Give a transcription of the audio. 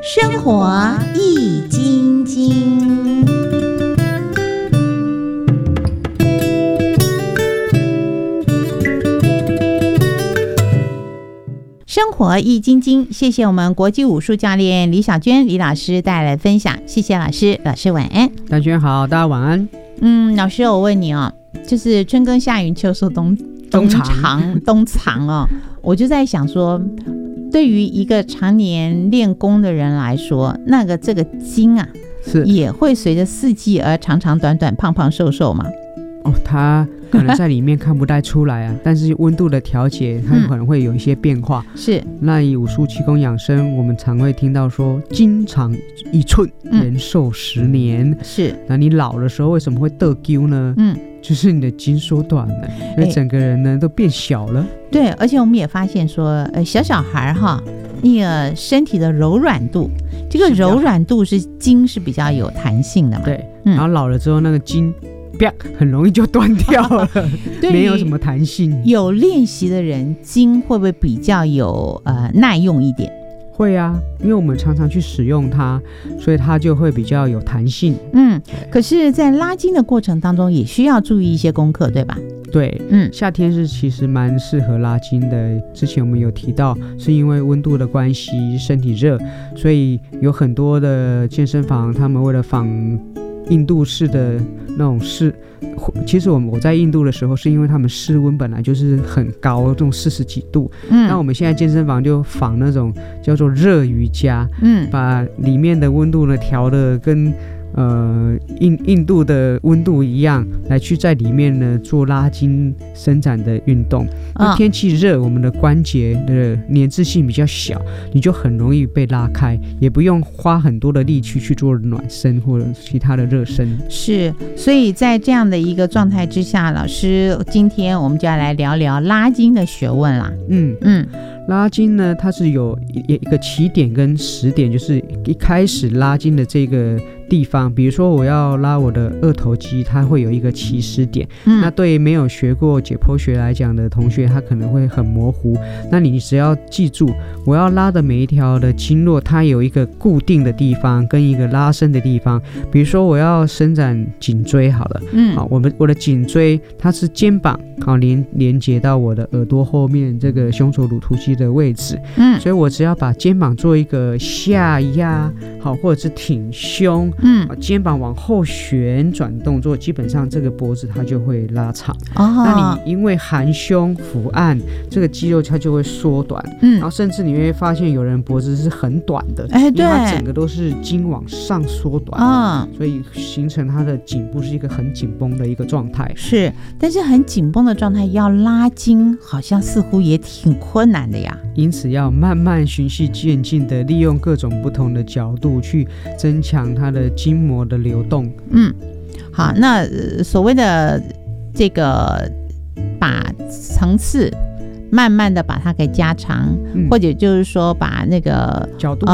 生活易筋经。生活易筋经，谢谢我们国际武术教练李小娟李老师带来分享，谢谢老师，老师晚安。 大娟好，大家晚安。 老师，我问你哦，就是春耕夏耘秋收冬藏哦，我就在想说，对于一个常年练功的人来说，这个筋啊，是也会随着四季而长长短短、胖胖瘦瘦吗？ 哦，它可能在里面看不太出来啊，但是温度的调节，它可能会有一些变化。 是。 那以武术气功养生，我们常会听到说，筋长1寸，人寿10年。 是。 那你老的时候为什么会得揪呢？就是你的筋缩短了，因为整个人呢都变小了。 对，而且我们也发现说，小孩哈，那个身体的柔软度，这个柔软度是筋是比较有弹性的嘛。 对，然后老了之后那个筋很容易就断掉了，没有什么弹性。 有练习的人，筋会不会比较有耐用一点？ 会啊，因为我们常常去使用它，所以它就会比较有弹性。 可是在拉筋的过程当中也需要注意一些功课，对吧？ 对，夏天是其实蛮适合拉筋的。之前我们有提到，是因为温度的关系，身体热，所以有很多的健身房，他们为了仿印度式的那种其实我在印度的时候，是因为他们室温本来就是很高，这种40几度。那我们现在健身房就仿那种叫做热瑜伽，把里面的温度呢调的跟印度的温度一样，来去在里面呢做拉筋伸展的运动。那天气热，我们的关节的粘滞性比较小，你就很容易被拉开，也不用花很多的力气去做暖身或者其他的热身。是， 所以在这样的一个状态之下，老师今天我们就要来聊聊拉筋的学问啦。 拉筋呢，它是有一个起点跟始点，就是一开始拉筋的这个地方，比如说我要拉我的二头肌，它会有一个起始点。那对没有学过解剖学来讲的同学，他可能会很模糊。那你只要记住，我要拉的每一条的经络，它有一个固定的地方跟一个拉伸的地方。比如说我要伸展颈椎好了，我的颈椎它是肩膀连接到我的耳朵后面这个胸锁乳突肌的位置，所以我只要把肩膀做一个下压，或者是挺胸，肩膀往后旋转动作，基本上这个脖子它就会拉长。那你因为含胸伏按，这个肌肉它就会缩短，然后甚至你会发现有人脖子是很短的，因为它整个都是筋往上缩短，所以形成它的颈部是一个很紧绷的一个状态。 是，但是很紧绷的状态要拉筋，好像似乎也挺困难的呀。 因此要慢慢循序渐进的利用各种不同的角度去增强它的筋膜的流动。 好，那所谓的这个把层次慢慢的把它给加长，或者就是说把那个角度